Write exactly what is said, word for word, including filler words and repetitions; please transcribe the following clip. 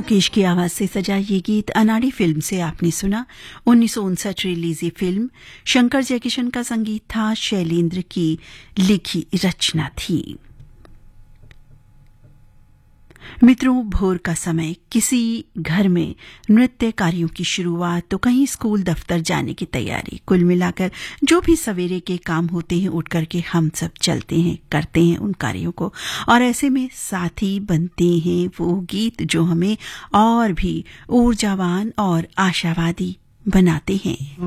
मुकेश की आवाज से सजा ये गीत अनाड़ी फिल्म से आपने सुना। उन्नीस सौ उनसठ रिलीज ये फिल्म शंकर जयकिशन का संगीत था, शैलेंद्र की लिखी रचना थी। मित्रों, भोर का समय, किसी घर में नृत्य कार्यों की शुरुआत तो कहीं स्कूल दफ्तर जाने की तैयारी, कुल मिलाकर जो भी सवेरे के काम होते हैं उठ करके हम सब चलते हैं, करते हैं उन कार्यों को, और ऐसे में साथी बनते हैं वो गीत जो हमें और भी ऊर्जावान और आशावादी बनाते हैं।